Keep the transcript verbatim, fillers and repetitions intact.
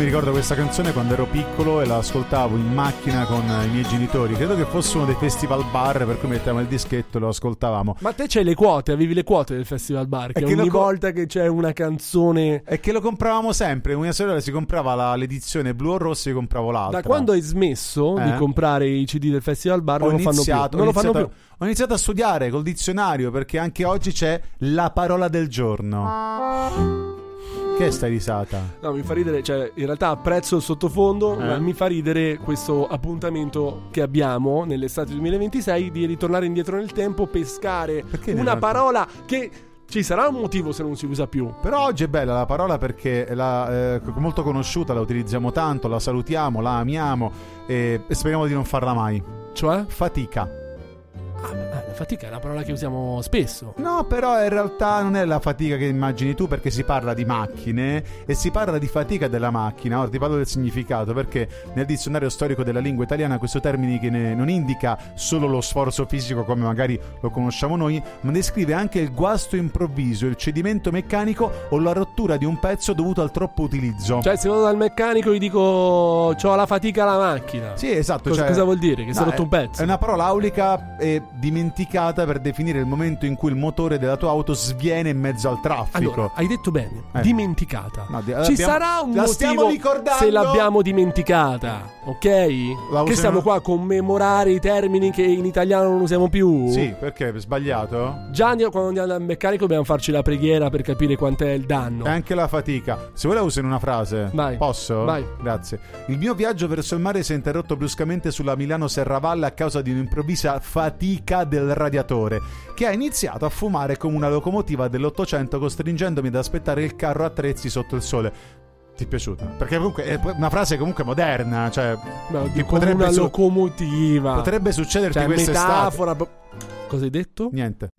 mi ricordo questa canzone quando ero piccolo e la ascoltavo in macchina con i miei genitori. Credo che fosse uno dei festival bar, per cui mettevamo il dischetto e lo ascoltavamo. Ma te c'hai le quote, avevi le quote del festival bar, che, che ogni co- volta che c'è una canzone... E che lo compravamo sempre. Mia sorella si comprava la, l'edizione blu o rossa e io compravo l'altra. Da quando hai smesso eh? di comprare i C D del festival bar ho non iniziato, lo fanno più. Non ho, lo iniziato, fanno più. ho iniziato a studiare col dizionario, perché anche oggi c'è la parola del giorno. Che stai risata? No, mi fa ridere, cioè in realtà apprezzo il sottofondo, eh? ma mi fa ridere questo appuntamento che abbiamo nell'estate duemilaventisei di ritornare indietro nel tempo, pescare Perché una nel... parola che ci sarà un motivo se non si usa più. Però oggi è bella la parola perché è la, eh, molto conosciuta, la utilizziamo tanto, la salutiamo, la amiamo e, e speriamo di non farla mai. Cioè? Fatica. Ah, la fatica è una parola che usiamo spesso. No, però in realtà non è la fatica che immagini tu, perché si parla di macchine e si parla di fatica della macchina. Ora ti parlo del significato, perché nel dizionario storico della lingua italiana questo termine che ne, non indica solo lo sforzo fisico come magari lo conosciamo noi, ma descrive anche il guasto improvviso, il cedimento meccanico o la rottura di un pezzo dovuto al troppo utilizzo. Cioè se vado dal meccanico gli dico c'ho la fatica alla macchina. Sì, esatto. Cosa, cioè, cosa vuol dire? Che si è rotto un pezzo? È una parola aulica e dimenticata per definire il momento in cui il motore della tua auto sviene in mezzo al traffico. Allora, hai detto bene, eh. dimenticata. No, di- Ci l'abbiamo- sarà un la stiamo motivo ricordando? se l'abbiamo dimenticata, ok? La Che usiamo- stiamo qua a commemorare i termini che in italiano non usiamo più? Sì, perché è sbagliato? Già andiamo, quando andiamo dal meccanico dobbiamo farci la preghiera per capire quant'è il danno. E anche la fatica. Se vuoi la uso in una frase. Vai. Posso? Vai. Grazie. Il mio viaggio verso il mare si è interrotto bruscamente sulla Milano-Serravalle a causa di un'improvvisa fatica del radiatore, che ha iniziato a fumare come una locomotiva dell'Ottocento, costringendomi ad aspettare il carro attrezzi sotto il sole. Ti è piaciuta? Perché comunque è una frase comunque moderna, cioè No, che come potrebbe una su- locomotiva. potrebbe succederti Cioè quest'estate. metafora. Cosa hai detto? Niente.